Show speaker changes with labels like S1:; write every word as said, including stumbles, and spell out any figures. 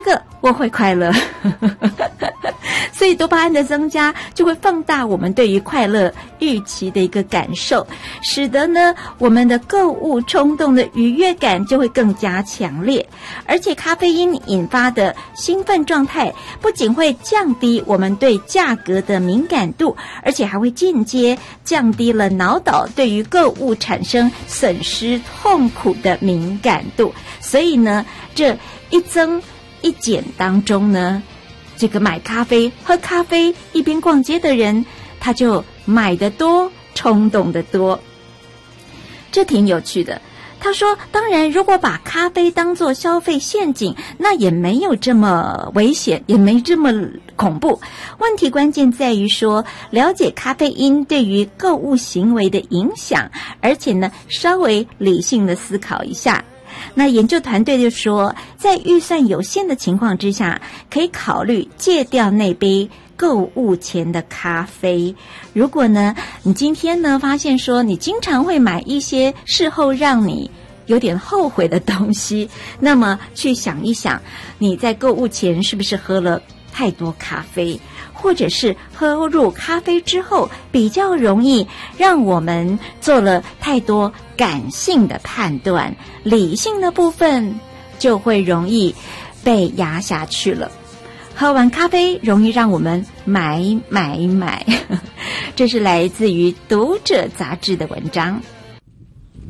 S1: 个我会快乐。所以多巴胺的增加就会放大我们对于快乐预期的一个感受，使得呢我们的购物冲动的愉悦感就会更加强烈。而且咖啡因引发的兴奋状态不仅会降低我们对价格的敏感度，而且还会间接降低了脑岛对于购物产生损失痛苦的敏感度。所以呢这一增一减当中呢，这个买咖啡喝咖啡一边逛街的人，他就买得多冲动得多。这挺有趣的。他说当然如果把咖啡当作消费陷阱，那也没有这么危险，也没这么恐怖。问题关键在于说了解咖啡因对于购物行为的影响，而且呢稍微理性的思考一下。那研究团队就说在预算有限的情况之下，可以考虑戒掉那杯购物前的咖啡。如果呢你今天呢发现说你经常会买一些事后让你有点后悔的东西，那么去想一想你在购物前是不是喝了太多咖啡，或者是喝入咖啡之后比较容易让我们做了太多感性的判断，理性的部分就会容易被压下去了。喝完咖啡容易让我们买买买这是来自于读者杂志的文章。